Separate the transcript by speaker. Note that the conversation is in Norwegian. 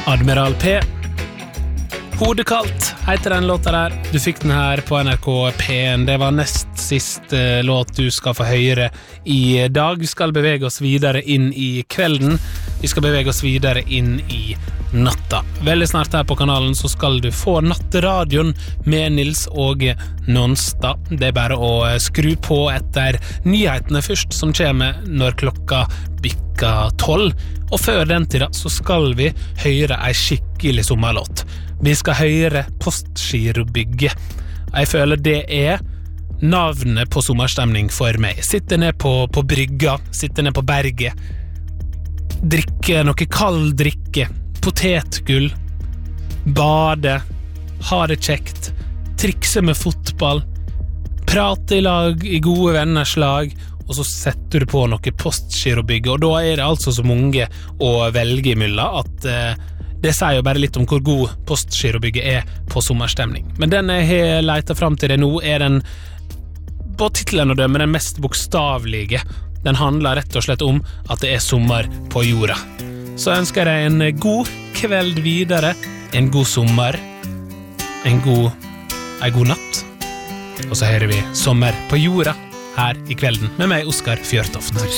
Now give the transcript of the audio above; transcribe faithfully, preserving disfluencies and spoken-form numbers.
Speaker 1: Admiral P. Hodekaldt heter den låta der. Du fikk den her på N R K P en. Det var nest siste låt du skal få høre i dag. Vi skal bevege oss videre inn i kvelden. Vi skal bevege oss videre inn i natta. Veldig snart her på kanalen så skal du få Natteradion med Nils Åge Nonstad. Det er bare å skru på etter nyhetene først, som kommer når klokka bikka tolv. Og før den tida så skal vi høre ei skikkelig sommerlåt. Vi skal høre Postgirobygget. Jeg føler det er navnet på sommerstemning for meg. Sitte ned på, på brygga, sitte ned på berget, drikke noe kald drikke, potetgull, bade, ha det kjekt, trikse med fotball, prate i lag i gode venners lag, og så setter du på noe Postgirobygget, og da er det altså så mange å velge imellom at eh, det sier jo bare litt om hvor god Postgirobygget er på sommerstemning. Men den jeg har letet frem til det nå er den, på titlen å dømme, den mest bokstavlige. Den handler rett og slett om at det er sommer på jorda. Så ønsker jeg en god kveld videre, en god sommer, en god, en god natt. Og så hører vi Sommer på jorda her i kvelden med meg, Oskar Fjørtoft.